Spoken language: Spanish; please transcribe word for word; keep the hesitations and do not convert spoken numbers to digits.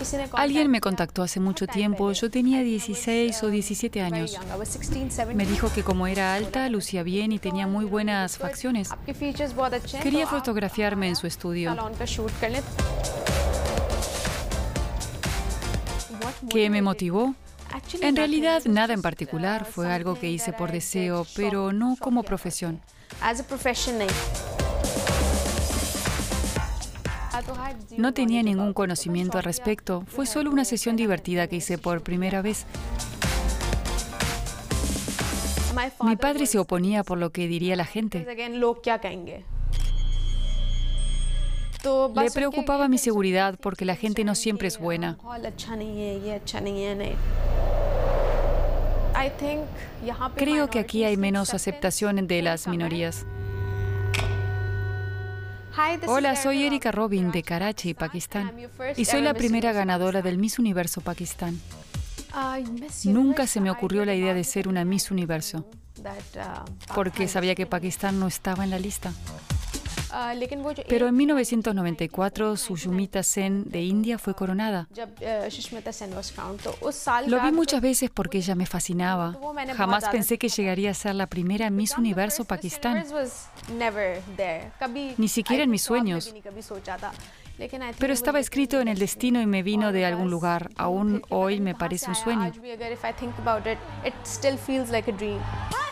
Alguien me contactó hace mucho tiempo, yo tenía dieciséis o diecisiete años. Me dijo que como era alta, lucía bien y tenía muy buenas facciones. Quería fotografiarme en su estudio. ¿Qué me motivó? En realidad, nada en particular, fue algo que hice por deseo, pero no como profesión. No tenía ningún conocimiento al respecto, fue solo una sesión divertida que hice por primera vez. Mi padre se oponía por lo que diría la gente. Le preocupaba mi seguridad porque la gente no siempre es buena. Creo que aquí hay menos aceptación de las minorías. Hola, soy Erika Robin de Karachi, Pakistán, y soy la primera ganadora del Miss Universo Pakistán. Nunca se me ocurrió la idea de ser una Miss Universo, porque sabía que Pakistán no estaba en la lista. Pero en mil novecientos noventa y cuatro, Sushmita Sen de India fue coronada. Lo vi muchas veces porque ella me fascinaba. Jamás pensé que llegaría a ser la primera Miss Universo Pakistán. Ni siquiera en mis sueños. Pero estaba escrito en el destino y me vino de algún lugar. Aún hoy me parece un sueño.